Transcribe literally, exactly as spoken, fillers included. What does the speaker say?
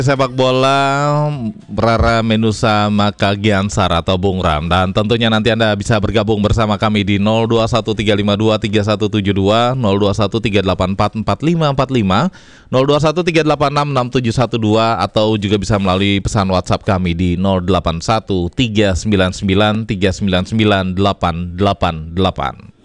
Sepak bola Rara Menusa Maka Giansar atau Bung Ram. Dan tentunya nanti Anda bisa bergabung bersama kami di nol dua satu tiga lima dua tiga satu tujuh dua, nol dua satu tiga delapan empat empat lima empat lima, nol dua satu tiga delapan enam enam tujuh satu dua, atau juga bisa melalui pesan WhatsApp kami di nol delapan satu tiga sembilan sembilan tiga sembilan sembilan delapan delapan delapan.